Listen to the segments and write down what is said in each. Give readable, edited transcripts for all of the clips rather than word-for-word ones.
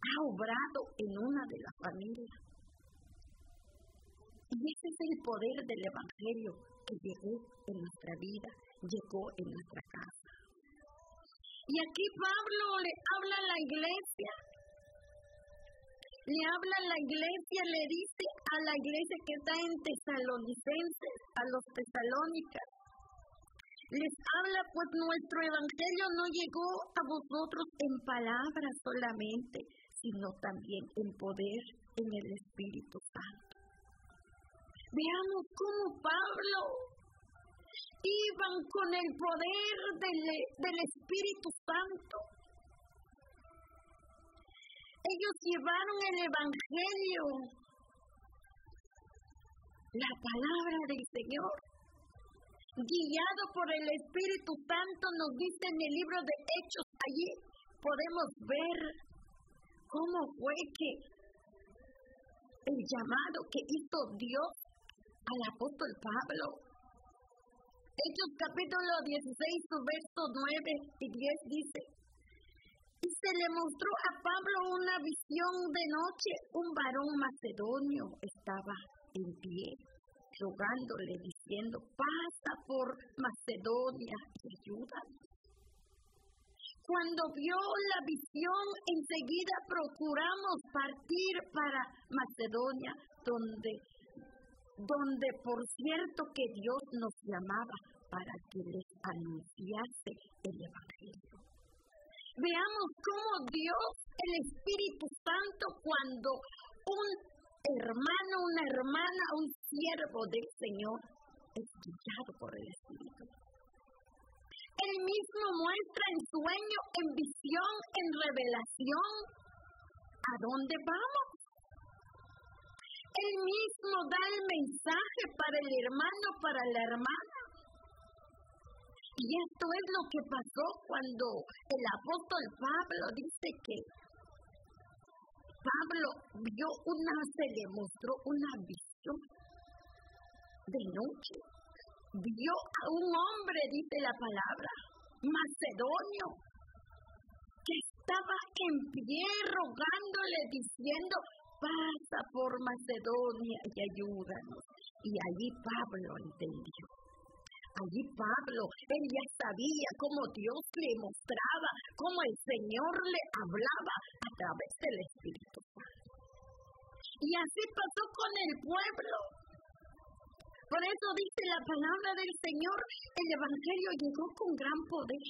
ha obrado en una de las familias. Y ese es el poder del Evangelio que llegó en nuestra vida, llegó en nuestra casa. Y aquí Pablo le habla a la iglesia. Le habla a la iglesia, le dice a la iglesia que está en Tesalonicenses, a los tesalónicas. Les habla, pues nuestro evangelio no llegó a vosotros en palabras solamente, sino también en poder, en el Espíritu Santo. Veamos cómo Pablo iban con el poder del Espíritu Santo. Ellos llevaron el evangelio, la palabra del Señor, guiado por el Espíritu Santo, nos dice en el libro de Hechos. Allí podemos ver cómo fue que el llamado que hizo Dios al apóstol Pablo. Hechos capítulo 16, su verso 9 y 10 dice: y se le mostró a Pablo una visión de noche. Un varón macedonio estaba en pie, rogándole, diciendo: pasa por Macedonia y ayúdanos. Cuando vio la visión, enseguida procuramos partir para Macedonia, donde por cierto que Dios nos llamaba para que les anunciase el evangelio. Veamos cómo Dios, el Espíritu Santo, cuando un hermano, una hermana, un siervo del Señor es guiado por el Espíritu. Él mismo muestra en sueño, en visión, en revelación, ¿a dónde vamos? Él mismo da el mensaje para el hermano, para la hermana. Y esto es lo que pasó cuando el apóstol Pablo dice que Pablo se le mostró una visión de noche. Vio a un hombre, dice la palabra, macedonio, que estaba en pie rogándole, diciendo: pasa por Macedonia y ayúdanos. Y allí Pablo entendió. Allí Pablo, él ya sabía cómo Dios le mostraba, cómo el Señor le hablaba a través del Espíritu Santo. Y así pasó con el pueblo. Por eso dice la palabra del Señor, el evangelio llegó con gran poder.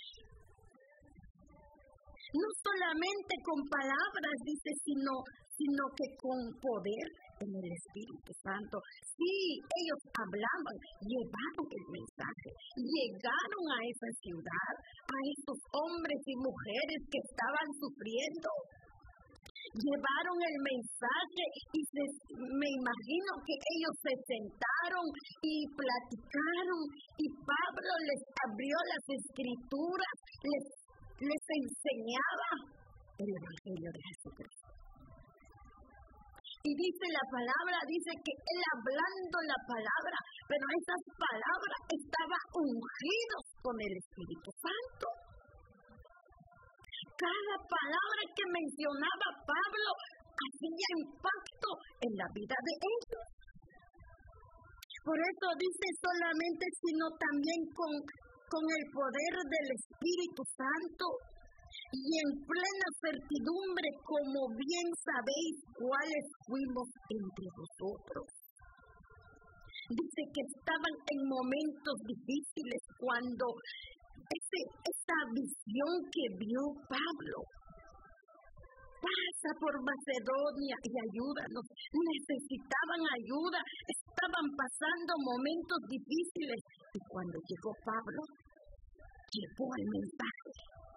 No solamente con palabras, dice, sino que con poder en el Espíritu Santo. Sí, ellos hablaban, llevaron el mensaje, llegaron a esa ciudad, a esos hombres y mujeres que estaban sufriendo. Llevaron el mensaje y me imagino que ellos se sentaron y platicaron, y Pablo les abrió las escrituras, les enseñaba el evangelio de Jesucristo. Y dice la palabra, dice que él hablando la palabra, pero esas palabras estaban ungidas con el Espíritu Santo. Cada palabra que mencionaba Pablo hacía impacto en la vida de ellos. Por eso dice solamente, sino también con el poder del Espíritu Santo y en plena certidumbre, como bien sabéis cuáles fuimos entre vosotros. Dice que estaban en momentos difíciles cuando esa visión que vio Pablo. Pasa por Macedonia y ayúdanos. Necesitaban ayuda, estaban pasando momentos difíciles. Y cuando llegó Pablo, llevó el mensaje,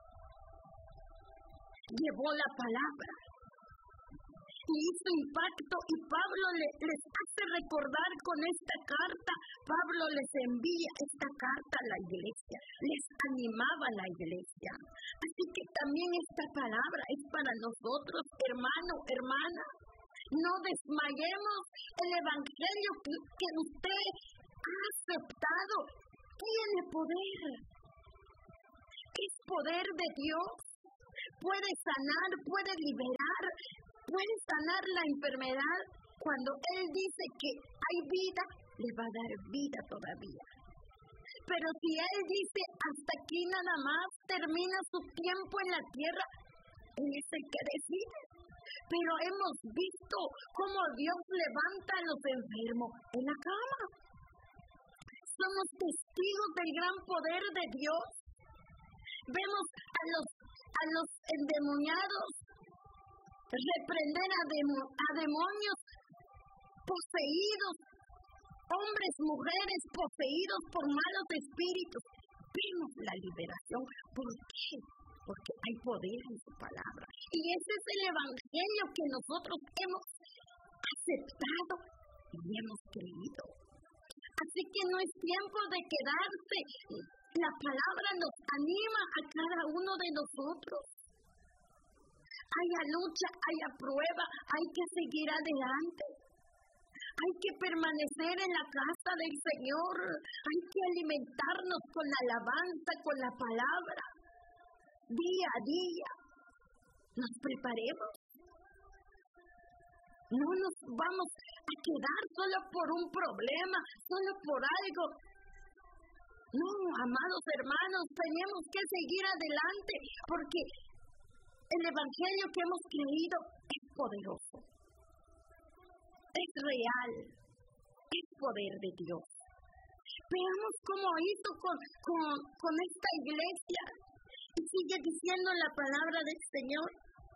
llevó la palabra, y hizo impacto, y Pablo les hace recordar con esta carta. Pablo les envía esta carta a la iglesia, les animaba a la iglesia. Así que también esta palabra es para nosotros, hermano, hermana. No desmayemos. El evangelio que usted ha aceptado tiene poder. Es poder de Dios. puede sanar, puede liberar, puede sanar la enfermedad. Cuando Él dice que hay vida, le va a dar vida todavía. Pero si Él dice hasta aquí nada más, termina su tiempo en la tierra, Él es el que decide. Pero hemos visto cómo Dios levanta a los enfermos en la cama. Somos testigos del gran poder de Dios. Vemos a los endemoniados reprender a demonios poseídos, hombres, mujeres poseídos por malos espíritus. Vemos la liberación. ¿Por qué? Porque hay poder en su palabra. Y ese es el evangelio que nosotros hemos aceptado y hemos creído. Así que no es tiempo de quedarse. La palabra nos anima a cada uno de nosotros. Haya lucha, haya prueba, hay que seguir adelante. Hay que permanecer en la casa del Señor. Hay que alimentarnos con la alabanza, con la palabra. Día a día nos preparemos. No nos vamos a quedar solo por un problema, solo por algo. No, amados hermanos, tenemos que seguir adelante porque el evangelio que hemos creído es poderoso, es real, es poder de Dios. Veamos cómo hizo con esta iglesia. Y sigue diciendo la palabra del Señor.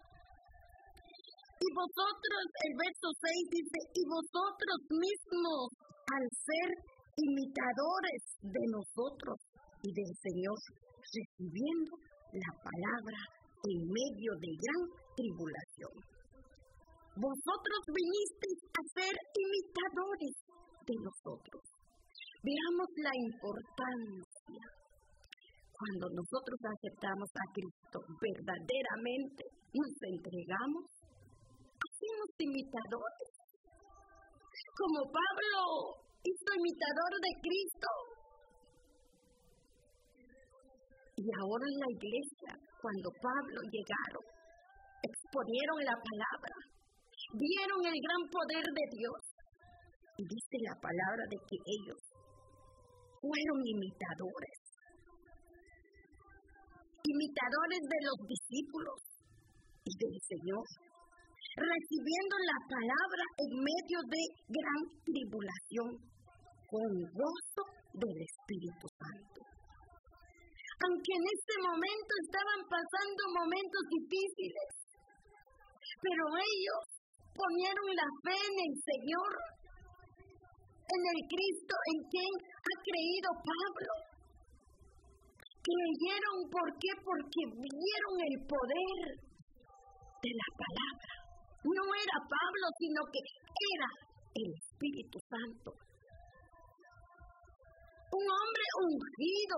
Y vosotros, el verso 6 dice, y vosotros mismos, al ser imitadores de nosotros y del Señor, recibiendo la palabra en medio de gran tribulación. Vosotros vinisteis a ser imitadores de nosotros. Veamos la importancia. Cuando nosotros aceptamos a Cristo, verdaderamente nos entregamos, hacemos imitadores. Como Pablo hizo imitador de Cristo. Y ahora en la iglesia, cuando Pablo llegaron, exponieron la palabra, vieron el gran poder de Dios. Y dice la palabra de que ellos fueron imitadores. Imitadores de los discípulos y del Señor, recibiendo la palabra en medio de gran tribulación, con gozo del Espíritu Santo. Aunque en este momento estaban pasando momentos difíciles, pero ellos ponieron la fe en el Señor, en el Cristo en quien ha creído Pablo. Creyeron, ¿por qué? Porque vieron el poder de la palabra. No era Pablo, sino que era el Espíritu Santo. Un hombre ungido,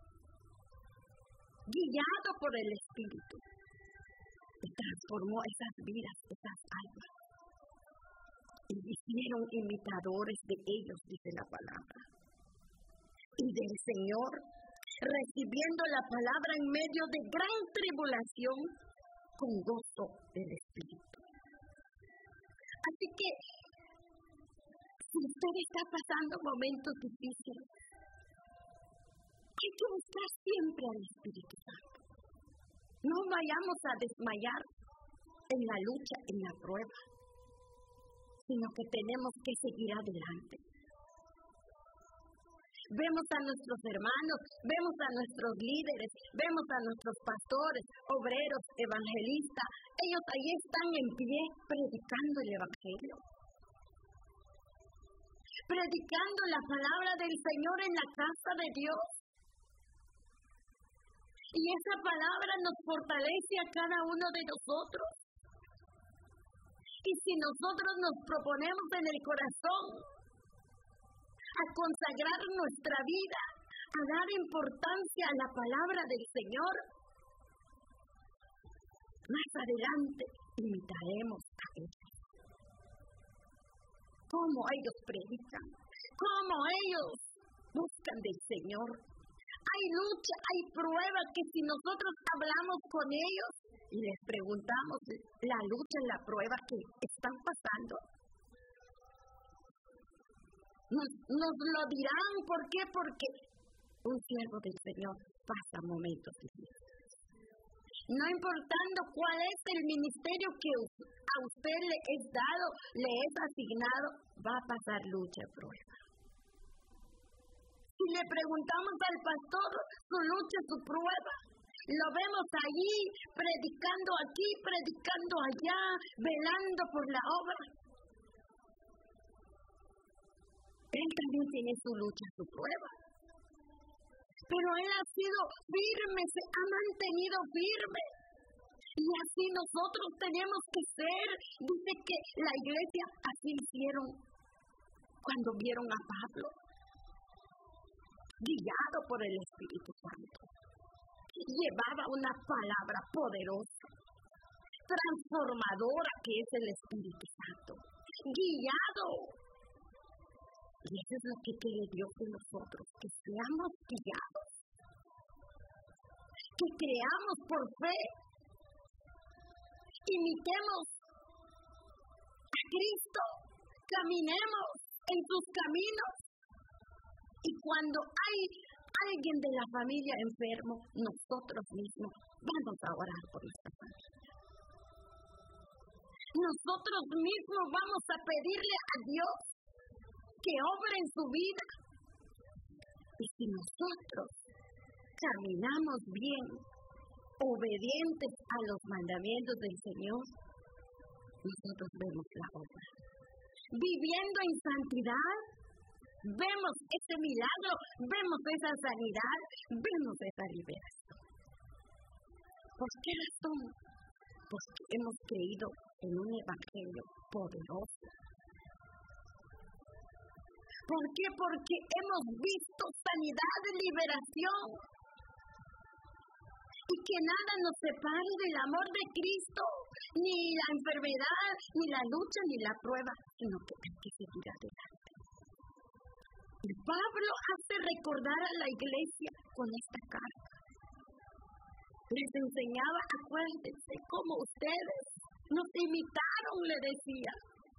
guiado por el Espíritu, y transformó esas vidas, esas almas. Y hicieron imitadores de ellos, dice la palabra. Y del Señor, recibiendo la palabra en medio de gran tribulación, con gozo del Espíritu. Así que, si usted está pasando momentos difíciles, hay que buscar siempre al Espíritu Santo. No vayamos a desmayar en la lucha, en la prueba, sino que tenemos que seguir adelante. Vemos a nuestros hermanos, vemos a nuestros líderes, vemos a nuestros pastores, obreros, evangelistas. Ellos ahí están en pie predicando el evangelio. Predicando la palabra del Señor en la casa de Dios. Y esa palabra nos fortalece a cada uno de nosotros. Y si nosotros nos proponemos en el corazón a consagrar nuestra vida, a dar importancia a la palabra del Señor, más adelante imitaremos a ellos. Cómo ellos predican, cómo ellos buscan del Señor. Hay lucha, hay prueba que si nosotros hablamos con ellos, y les preguntamos la lucha y la prueba que están pasando, nos lo dirán. ¿Por qué? Porque un siervo del Señor pasa momentos difíciles. No importando cuál es el ministerio que a usted le es dado, le es asignado, va a pasar lucha y prueba. Si le preguntamos al pastor su lucha, su prueba, lo vemos allí, predicando aquí, predicando allá, velando por la obra. Él también tiene su lucha, su prueba. Pero él ha sido firme, se ha mantenido firme. Y así nosotros tenemos que ser. Dice que la iglesia así hicieron cuando vieron a Pablo, guiado por el Espíritu Santo. Llevaba una palabra poderosa, transformadora, que es el Espíritu Santo. Guiado. Y eso es lo que quiere Dios de nosotros, que seamos guiados, que creamos por fe, imitemos a Cristo, caminemos en sus caminos. Y cuando hay alguien de la familia enfermo, nosotros mismos vamos a orar por nuestra familia. Nosotros mismos vamos a pedirle a Dios que obre en su vida. Y si nosotros caminamos bien, obedientes a los mandamientos del Señor, nosotros vemos la obra. Viviendo en santidad, vemos ese milagro, vemos esa sanidad, vemos esa liberación. ¿Por qué razón? Porque hemos creído en un evangelio poderoso. ¿Por qué? Porque hemos visto sanidad y liberación. Y que nada nos separe del amor de Cristo, ni la enfermedad, ni la lucha, ni la prueba, sino que hay que seguir adelante. Y Pablo hace recordar a la iglesia con esta carta. Les enseñaba, acuérdense, como ustedes nos imitaron, le decía.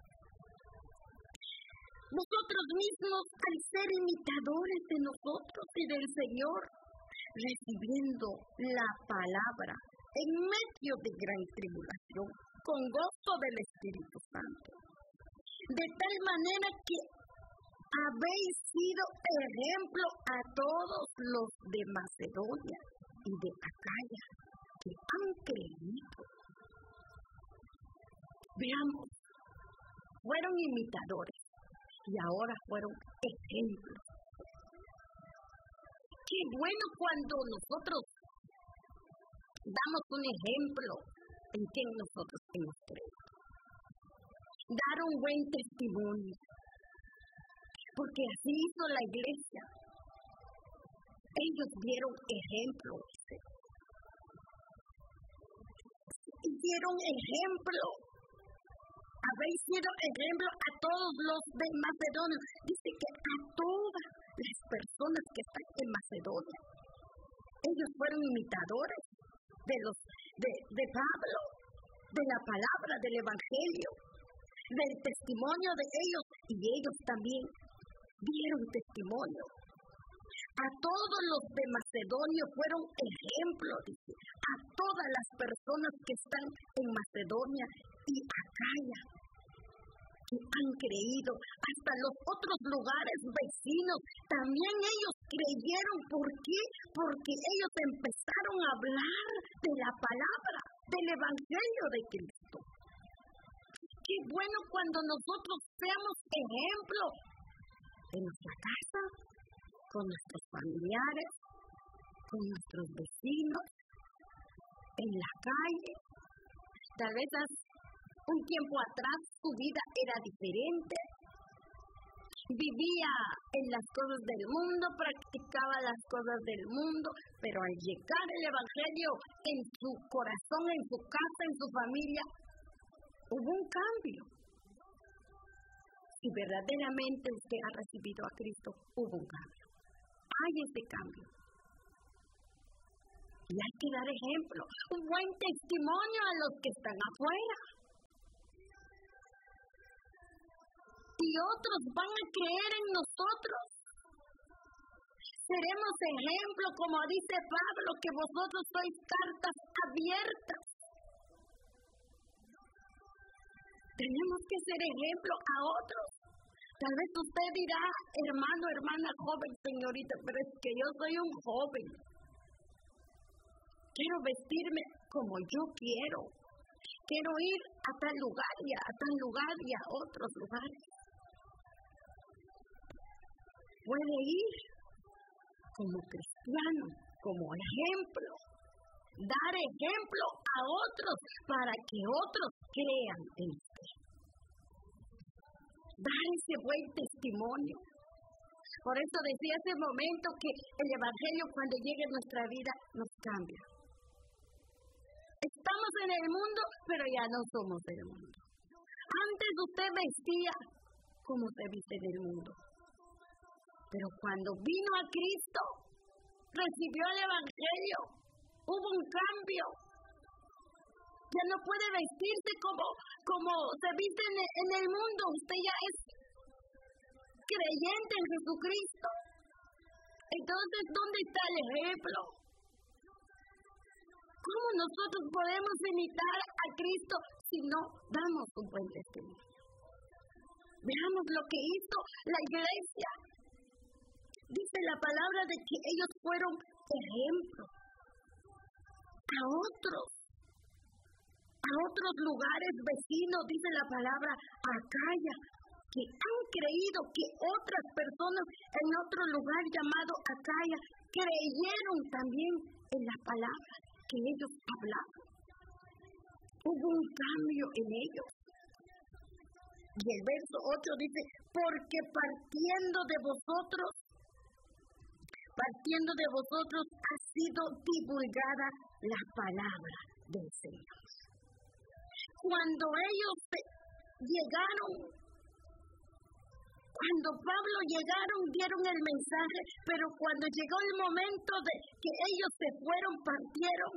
Nosotros mismos, al ser imitadores de nosotros y del Señor, recibiendo la palabra en medio de gran tribulación, con gozo del Espíritu Santo. De tal manera que habéis sido ejemplo a todos los de Macedonia y de Acaya, que han creído. Veamos, fueron imitadores. Y ahora fueron ejemplos. Qué bueno cuando nosotros damos un ejemplo en que nosotros hemos creído. Dar un buen testimonio. Porque así hizo la iglesia. Ellos dieron ejemplo. Dieron ejemplo. Habéis sido ejemplo a todos los de Macedonia. Dice que a todas las personas que están en Macedonia. Ellos fueron imitadores de Pablo, de la palabra, del evangelio, del testimonio de ellos. Y ellos también dieron testimonio. A todos los de Macedonia fueron ejemplos, dice. A todas las personas que están en Macedonia y Acaya, que han creído, hasta los otros lugares vecinos, también ellos creyeron. ¿Por qué? Porque ellos empezaron a hablar de la palabra, del evangelio de Cristo. Qué bueno cuando nosotros seamos ejemplo en nuestra casa, con nuestros familiares, con nuestros vecinos, en la calle. Tal vez un tiempo atrás su vida era diferente. Vivía en las cosas del mundo, practicaba las cosas del mundo, pero al llegar el evangelio en su corazón, en su casa, en su familia, hubo un cambio. Si verdaderamente usted ha recibido a Cristo, hubo un cambio. Hay ese cambio. Y hay que dar ejemplo, un buen testimonio a los que están afuera. Y otros van a creer en nosotros. Seremos ejemplo, como dice Pablo, que vosotros sois cartas abiertas. Tenemos que ser ejemplo a otros. Tal vez usted dirá, hermano, hermana, joven, señorita, pero es que yo soy un joven. Quiero vestirme como yo quiero. Quiero ir a tal lugar y a tal lugar y a otros lugares. Puede ir como cristiano, como ejemplo. Dar ejemplo a otros para que otros crean en usted. Dar ese buen testimonio. Por eso decía hace un momento que el Evangelio cuando llegue a nuestra vida nos cambia. Estamos en el mundo, pero ya no somos del mundo. Antes usted vestía como se viste en el mundo. Pero cuando vino a Cristo, recibió el Evangelio, hubo un cambio. Ya no puede vestirse como se viste en el mundo. Usted ya es creyente en Jesucristo. Entonces, ¿dónde está el ejemplo? ¿Cómo nosotros podemos imitar a Cristo si no damos un buen testimonio? Veamos lo que hizo la iglesia. Dice la palabra de que ellos fueron ejemplo a otros lugares vecinos, dice la palabra Acaya, que han creído, que otras personas en otro lugar llamado Acaya creyeron también en la palabra que ellos hablaban. Hubo un cambio en ellos. Y el verso 8 dice, porque partiendo de vosotros ha sido divulgada la palabra del Señor. Cuando ellos llegaron, cuando Pablo llegaron, dieron el mensaje, pero cuando llegó el momento de que ellos se fueron, partieron,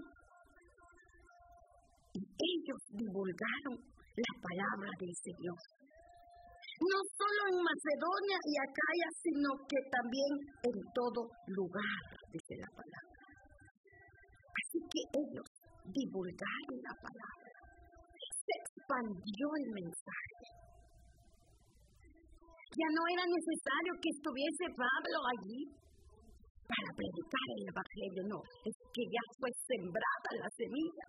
y ellos divulgaron la palabra del Señor. No solo en Macedonia y Acaya, sino que también en todo lugar, dice la palabra. Así que ellos divulgaron la palabra. Se expandió el mensaje. Ya no era necesario que estuviese Pablo allí para predicar el Evangelio, no, es que ya fue sembrada la semilla.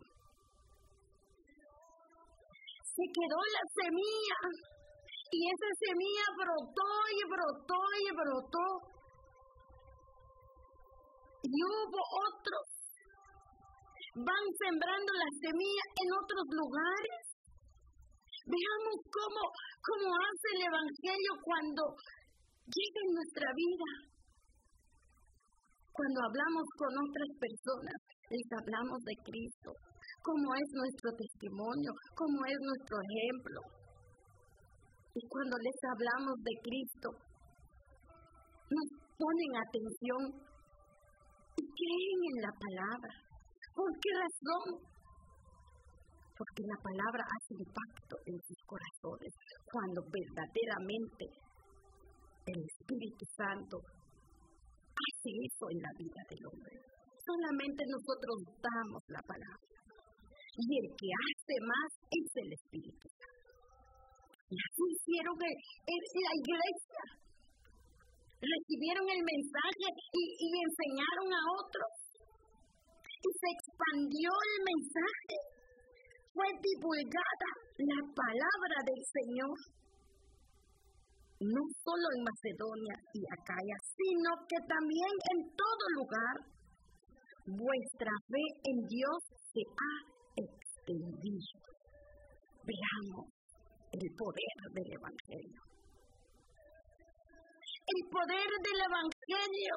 Se quedó la semilla y esa semilla brotó y brotó y brotó. Y hubo otros. Van sembrando la semilla en otros lugares. Veamos cómo hace el Evangelio cuando llega en nuestra vida. Cuando hablamos con otras personas, les hablamos de Cristo, cómo es nuestro testimonio, cómo es nuestro ejemplo. Y cuando les hablamos de Cristo, nos ponen atención y creen en la palabra. ¿Por qué razón? Porque la palabra hace impacto en sus corazones cuando verdaderamente el Espíritu Santo hace eso en la vida del hombre. Solamente nosotros damos la palabra. Y el que hace más es el Espíritu Santo. Y así hicieron la iglesia. Recibieron el mensaje y enseñaron a otros. Y se expandió el mensaje. Fue divulgada la palabra del Señor. No solo en Macedonia y Acaya, sino que también en todo lugar. Vuestra fe en Dios se ha extendido. Veamos el poder del Evangelio. El poder del Evangelio.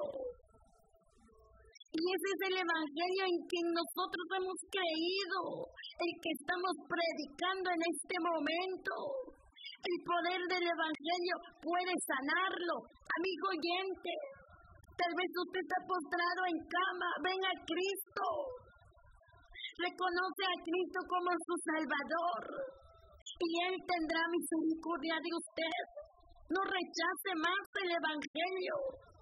Y ese es el Evangelio en que nosotros hemos creído, el que estamos predicando en este momento. El poder del Evangelio puede sanarlo. Amigo oyente, Tal vez usted está postrado en cama. Ven a Cristo. Reconoce a Cristo como su Salvador. Y Él tendrá misericordia de usted. No rechace más el Evangelio.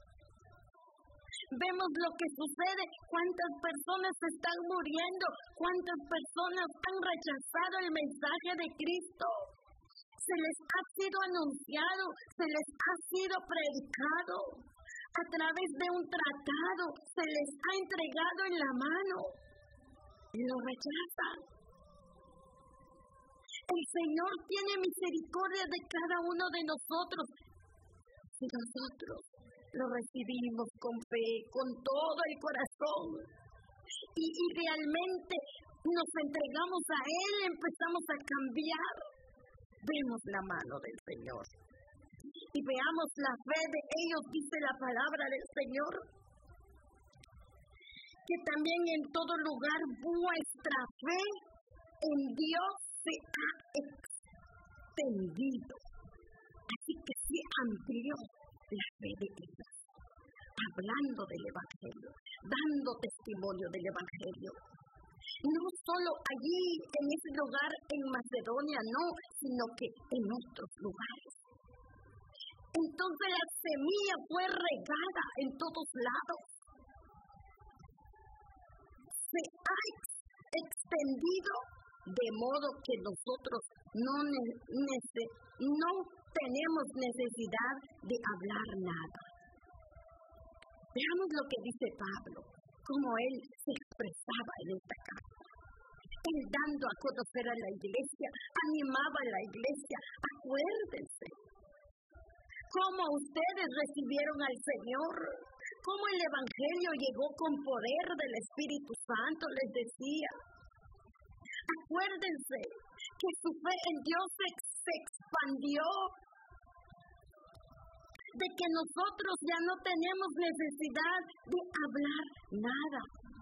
Vemos lo que sucede, cuántas personas están muriendo, cuántas personas han rechazado el mensaje de Cristo. Se les ha sido anunciado, se les ha sido predicado. A través de un tratado se les ha entregado en la mano. Y lo rechazan. El Señor tiene misericordia de cada uno de nosotros. Si nosotros lo recibimos con fe, con todo el corazón, y realmente nos entregamos a Él, empezamos a cambiar, vemos la mano del Señor. Y veamos la fe de ellos, dice la palabra del Señor, que también en todo lugar vuestra fe en Dios se ha extendido. Así que se amplió la fe de ellos, hablando del Evangelio, dando testimonio del Evangelio. No solo allí, en ese lugar, en Macedonia, no, sino que en otros lugares. Entonces la semilla fue regada en todos lados. Se ha extendido de modo que nosotros no tenemos necesidad de hablar nada. Veamos lo que dice Pablo, cómo él se expresaba en esta carta. Él dando a conocer a la iglesia, animaba a la iglesia. Acuérdense cómo ustedes recibieron al Señor, cómo el Evangelio llegó con poder del Espíritu Santo, les decía. Acuérdense que su fe en Dios se expandió, de que nosotros ya no tenemos necesidad de hablar nada.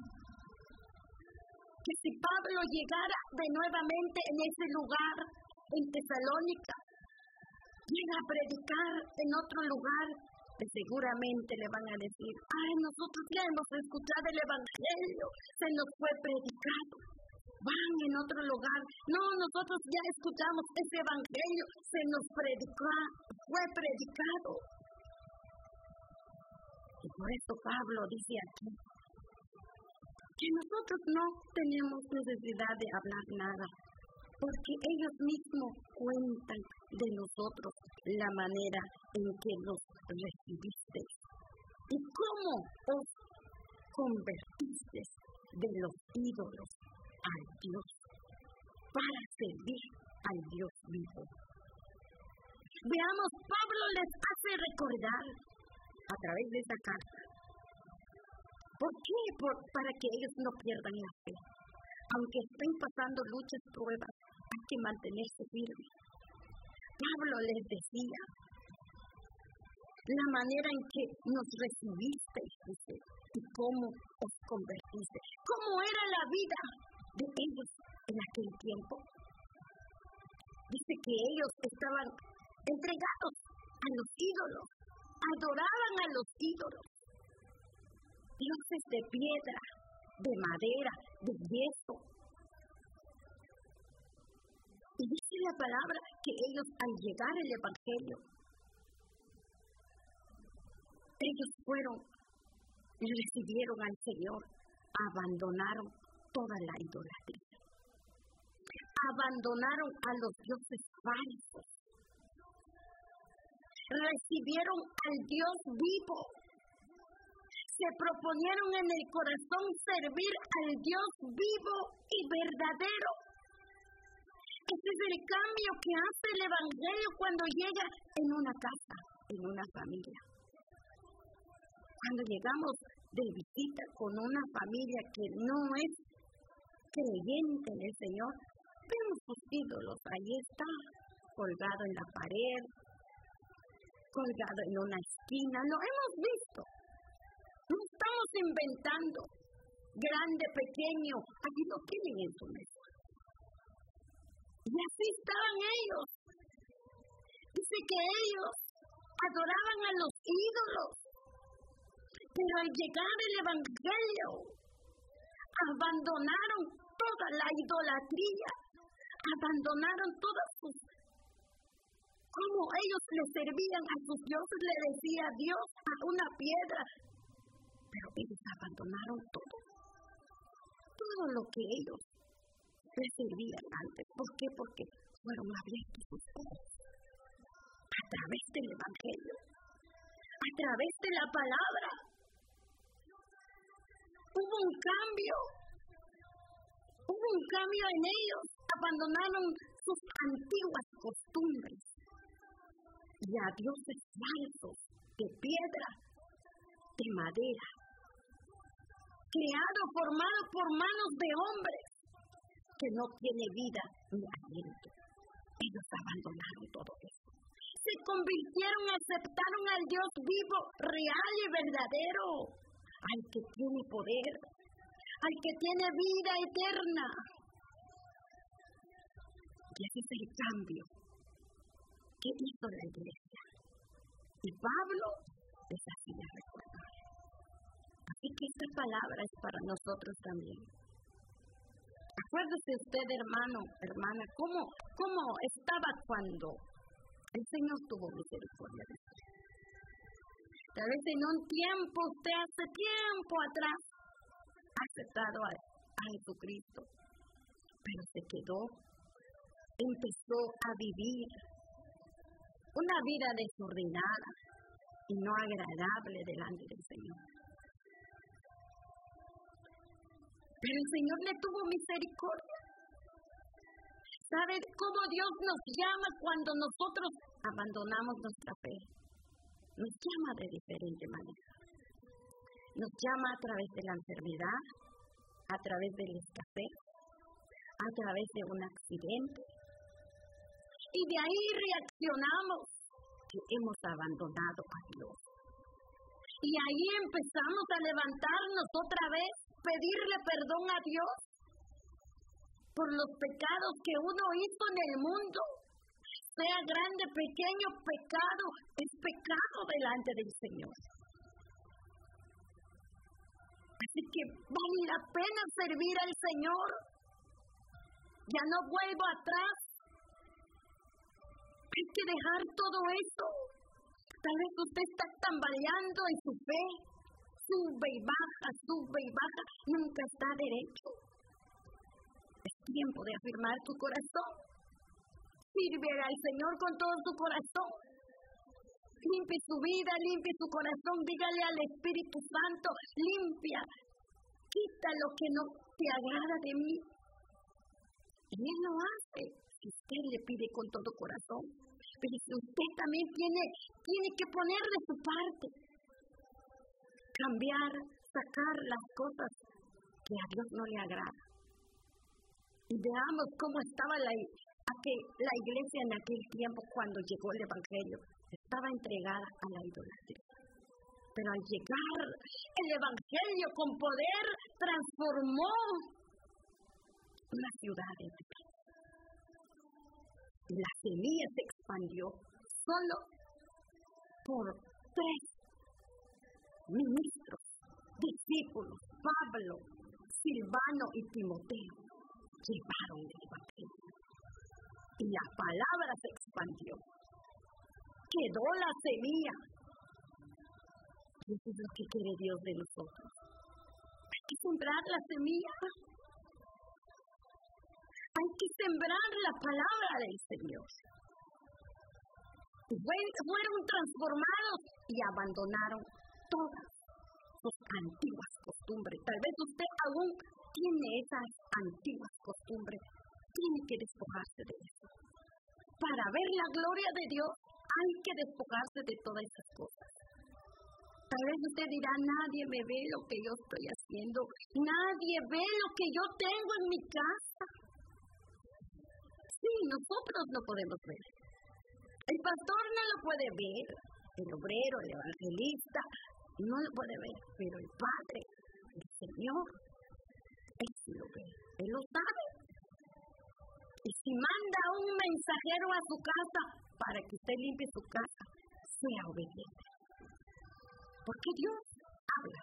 Que si Pablo llegara de nuevamente en ese lugar, en Tesalónica, llega a predicar en otro lugar, seguramente le van a decir, ay, nosotros ya hemos escuchado el Evangelio, se nos fue predicado. Van en otro lugar, no, nosotros ya escuchamos ese Evangelio, se nos fue predicado. Y por eso Pablo dice aquí, que nosotros no tenemos necesidad de hablar nada, porque ellos mismos cuentan de nosotros la manera en que nos recibiste y cómo os convertiste de los ídolos al Dios para servir al Dios vivo. Veamos, Pablo les hace recordar a través de esa carta. ¿Por qué? Para que ellos no pierdan la fe. Aunque estén pasando luchas, pruebas, hay que mantenerse firmes. Pablo les decía la manera en que nos recibisteis, dice, y cómo os convertiste. ¿Cómo era la vida de ellos en aquel tiempo? Dice que ellos estaban entregados a los ídolos, adoraban a los ídolos, dioses de piedra, de madera, de yeso. Y dice la palabra que ellos, al llegar el Evangelio, ellos fueron y recibieron al Señor, abandonaron toda la idolatría, abandonaron a los dioses falsos, recibieron al Dios vivo, se proponieron en el corazón servir al Dios vivo y verdadero. Ese es el cambio que hace el Evangelio cuando llega en una casa, en una familia. Cuando llegamos de visita con una familia que no es creyente en el Señor, vemos sus ídolos, ahí está, colgado en la pared, colgado en una esquina, lo hemos visto. No estamos inventando, grande, pequeño, aquí lo tienen en su mesa. Y así estaban ellos. Dice que ellos adoraban a los ídolos. Pero al llegar el Evangelio, abandonaron toda la idolatría, abandonaron todas sus... Como ellos le servían a sus dioses, le decía Dios a una piedra. Pero ellos abandonaron todo lo que ellos le servían antes. ¿Por qué? Porque fueron abiertos sus ojos a través del Evangelio, a través de la palabra. Hubo un cambio en ellos. Abandonaron sus antiguas costumbres y a dioses falsos de piedra, de madera, creado, formado por manos de hombres que no tiene vida ni aliento. Ellos abandonaron todo eso. Se convirtieron, aceptaron al Dios vivo, real y verdadero, al que tiene poder, al que tiene vida eterna. Y ese es el cambio que hizo la iglesia. Y Pablo les hacía recordar. Así que esta palabra es para nosotros también. Acuérdese usted, hermano, hermana, cómo estaba cuando el Señor tuvo misericordia de usted. Tal vez en un tiempo, usted hace tiempo atrás, ha aceptado a Jesucristo, pero se quedó, empezó a vivir una vida desordenada y no agradable delante del Señor. Pero el Señor le tuvo misericordia. ¿Sabe cómo Dios nos llama cuando nosotros abandonamos nuestra fe? Nos llama de diferente manera. Nos llama a través de la enfermedad, a través del escasez, a través de un accidente. Y de ahí reaccionamos que hemos abandonado a Dios. Y ahí empezamos a levantarnos otra vez, pedirle perdón a Dios por los pecados que uno hizo en el mundo. Sea grande, pequeño, pecado, es pecado delante del Señor. Así que vale la pena servir al Señor. Ya no vuelvo atrás. Hay que dejar todo eso. Tal vez usted está tambaleando en su fe. Sube y baja, nunca está derecho. Es tiempo de afirmar tu corazón. Sirve al Señor con todo su corazón. Limpie su vida, limpie su corazón. Dígale al Espíritu Santo, limpia, quita lo que no te agrada de mí. Y Él lo hace si usted le pide con todo corazón. Pero si usted también tiene que poner de su parte. Cambiar, sacar las cosas que a Dios no le agrada. Y veamos cómo estaba la iglesia en aquel tiempo cuando llegó el Evangelio. Estaba entregada a la idolatría. Pero al llegar el Evangelio con poder, transformó una ciudad entera. Y la semilla se expandió solo por 3 ministros, discípulos, Pablo, Silvano y Timoteo, llevaron el Evangelio. Y la palabra se expandió. Quedó la semilla. Y eso es lo que quiere Dios de nosotros. Hay que sembrar la semilla. Hay que sembrar la palabra del Señor. Y fueron transformados y abandonaron todas sus antiguas costumbres. Tal vez usted aún tiene esas antiguas costumbres. Tiene que despojarse de eso. Para ver la gloria de Dios, hay que despojarse de todas esas cosas. Tal vez usted dirá, nadie me ve lo que yo estoy haciendo. Nadie ve lo que yo tengo en mi casa. Sí, nosotros no podemos ver. El pastor no lo puede ver. El obrero, el evangelista, no lo puede ver. Pero el Padre, el Señor, Él sí lo ve. Él lo sabe. Y si manda un mensajero a su casa para que usted limpie su casa, sea obediente. Porque Dios ha habla.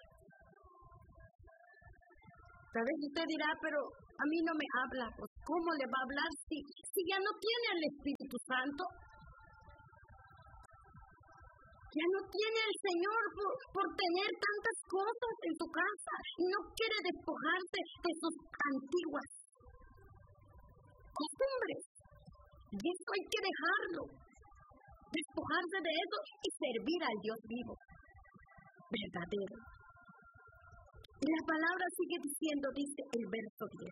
Tal vez usted dirá, pero a mí no me habla. Pues ¿cómo le va a hablar si ya no tiene al Espíritu Santo? Ya no tiene al Señor por tener tantas cosas en su casa y no quiere despojarse de sus antiguas costumbres. Y eso hay que dejarlo, despojarse de eso y servir al Dios vivo, verdadero. Y la palabra sigue diciendo, dice el verso 10.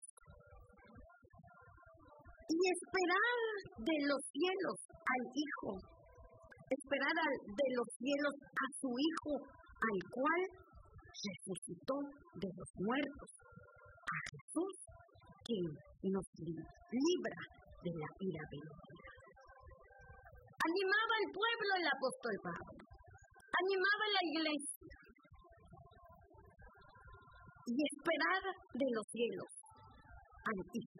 Y esperar de los cielos al Hijo, esperar de los cielos a su Hijo, al cual resucitó de los muertos, a Jesús, quien nos libra de la ira venidera. Animaba al pueblo el apóstol Pablo, animaba a la iglesia, y esperar de los cielos al Hijo.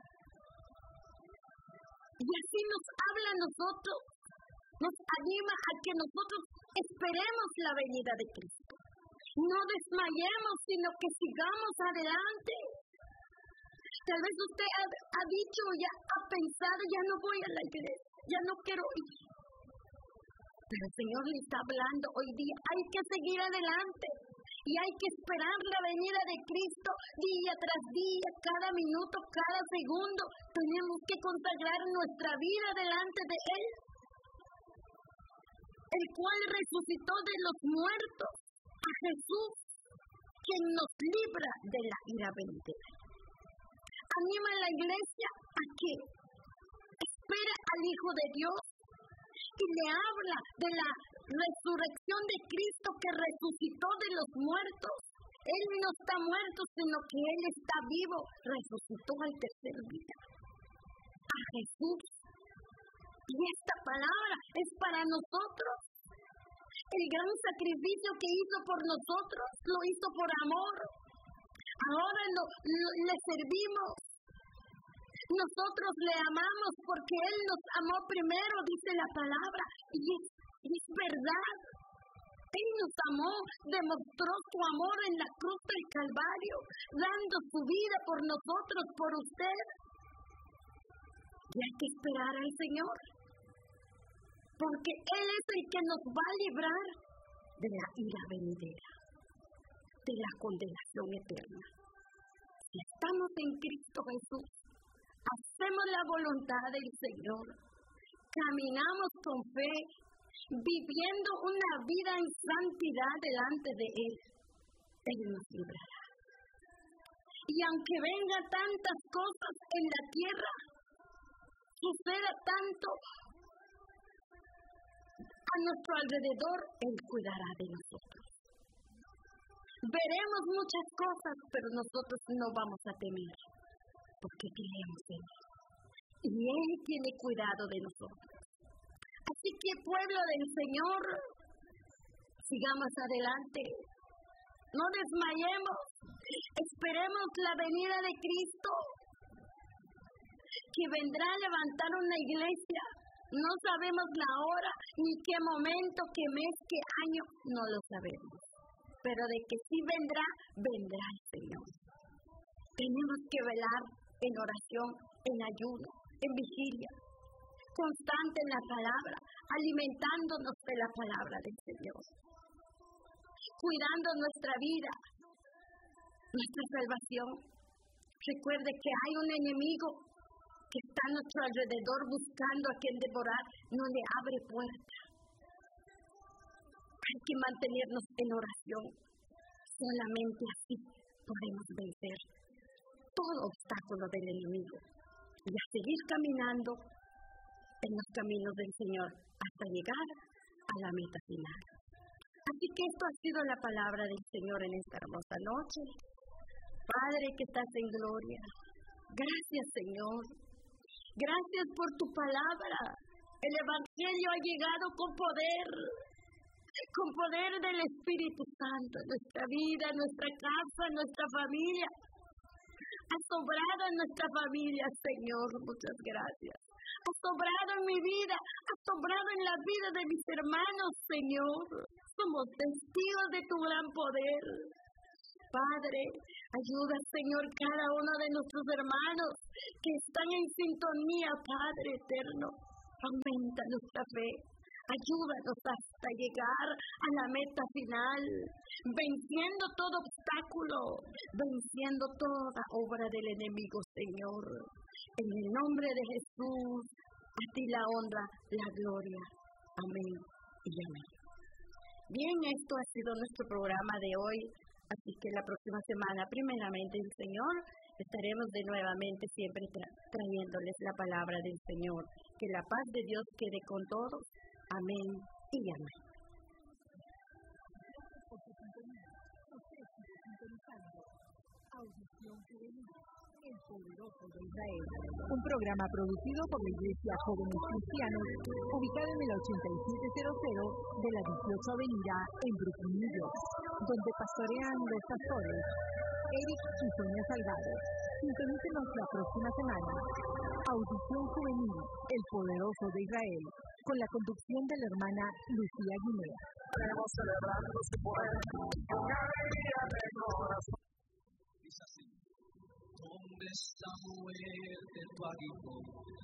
Y así nos habla a nosotros, nos anima a que nosotros esperemos la venida de Cristo. No desmayemos, sino que sigamos adelante. Tal vez usted ha dicho, ya ha pensado, ya no voy a la iglesia, ya no quiero ir. Pero el Señor le está hablando hoy día, hay que seguir adelante. Y hay que esperar la venida de Cristo día tras día, cada minuto, cada segundo. Tenemos que consagrar nuestra vida delante de Él, el cual resucitó de los muertos, a Jesús, quien nos libra de la ira venidera. Anima a la iglesia a que espere al Hijo de Dios y le habla de la resurrección de Cristo que resucitó de los muertos. Él no está muerto, sino que Él está vivo, resucitó al tercer día. A Jesús. Y esta palabra es para nosotros. El gran sacrificio que hizo por nosotros, lo hizo por amor. Ahora le servimos. Nosotros le amamos porque Él nos amó primero, dice la palabra. Y es verdad. Él nos amó, demostró su amor en la cruz del Calvario, dando su vida por nosotros, por usted. Y hay que esperar al Señor, porque Él es el que nos va a librar de la ira venidera, de la condenación eterna. Si estamos en Cristo Jesús, hacemos la voluntad del Señor, caminamos con fe, viviendo una vida en santidad delante de Él, Él nos librará. Y aunque vengan tantas cosas en la tierra, suceda tanto a nuestro alrededor, Él cuidará de nosotros. Veremos muchas cosas, pero nosotros no vamos a temer, porque creemos en Él. Y Él tiene cuidado de nosotros. Así que, pueblo del Señor, sigamos adelante. No desmayemos. Esperemos la venida de Cristo, que vendrá a levantar una iglesia. No sabemos la hora, ni qué momento, qué mes, qué año, no lo sabemos. Pero de que sí vendrá, vendrá el Señor. Tenemos que velar en oración, en ayuno, en vigilia, constante en la palabra, alimentándonos de la palabra del Señor, cuidando nuestra vida, nuestra salvación. Recuerde que hay un enemigo que está a nuestro alrededor buscando a quien devorar, no le abre puerta. Hay que mantenernos en oración. Solamente así podemos vencer todo obstáculo del enemigo y a seguir caminando en los caminos del Señor hasta llegar a la meta final. Así que esto ha sido la palabra del Señor en esta hermosa noche. Padre que estás en gloria, gracias Señor, gracias por tu palabra. El Evangelio ha llegado con poder del Espíritu Santo en nuestra vida, en nuestra casa, en nuestra familia. Has sobrado en nuestra familia, Señor, muchas gracias. Has sobrado en mi vida, has sobrado en la vida de mis hermanos, Señor. somos testigos de tu gran poder. Padre, ayuda, Señor, cada uno de nuestros hermanos que están en sintonía, Padre eterno. Aumenta nuestra fe. Ayúdanos hasta llegar a la meta final, venciendo todo obstáculo, venciendo toda obra del enemigo, Señor. En el nombre de Jesús, a ti la honra, la gloria. Amén y amén. Bien, esto ha sido nuestro programa de hoy, así que la próxima semana, primeramente el Señor, estaremos de nuevamente siempre trayéndoles la palabra del Señor. Que la paz de Dios quede con todos. Amén y amén. Audición Juvenil, el poderoso de Israel. Un programa producido por la Iglesia Jóvenes Cristianos, ubicado en el 8700 de la 18 Avenida en Brooklyn, New York, donde pastorean los pastores Eric y Sonia Salgado. Sintonícenos la próxima semana. Audición Juvenil, el poderoso de Israel, con la conducción de la hermana Lucía Guinea. Estaremos celebrando su poder con alegría de corazón. Dice así: ¿Dónde está muerte tu aguijón?